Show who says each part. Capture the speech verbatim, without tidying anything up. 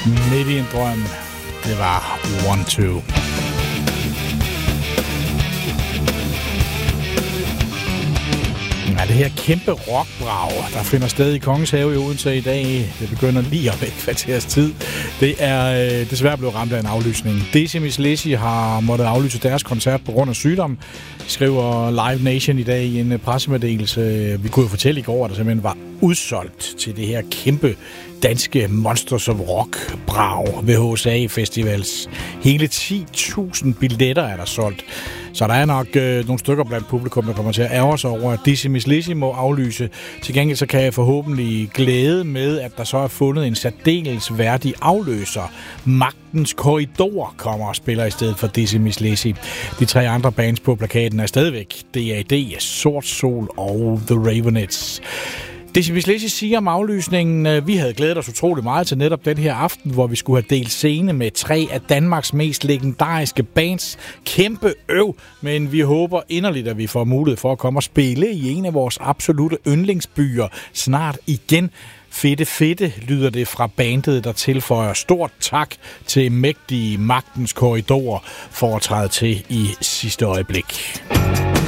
Speaker 1: Midt i en drøm. Det var One Two. Ja, det her kæmpe rockbrag, der finder sted i Kongens Have i Odense i dag, det begynder lige om et kvarters tid. Det er øh, desværre blevet ramt af en aflysning. Decimis Lizzy har måttet aflyse deres koncert på grund af sygdom, skriver Live Nation i dag i en pressemeddelelse. Vi kunne jo fortælle i går, at der simpelthen var udsolgt til det her kæmpe danske Monsters of Rock brag ved H S A Festivals. Hele ti tusind billetter er der solgt. Så der er nok øh, nogle stykker blandt publikum, der kommer til at ærge sig over, at Decimis Lizzy må aflyse. Til gengæld så kan jeg forhåbentlig glæde med, at der så er fundet en særdeles værdig afløser. Magtens Korridor kommer og spiller i stedet for Decimis Lizzy. De tre andre bands på plakaten er stadigvæk D A D, Sort Sol og The Ravenettes. Decimis Lizzy siger om aflysningen, vi havde glædet os utrolig meget til netop den her aften, hvor vi skulle have delt scene med tre af Danmarks mest legendariske bands. Kæmpe øv, men vi håber inderligt, at vi får mulighed for at komme og spille i en af vores absolute yndlingsbyer snart igen. Fedte, fedte, lyder det fra bandet, der tilføjer stort tak til mægtige Magtens Korridor for at træde til i sidste øjeblik.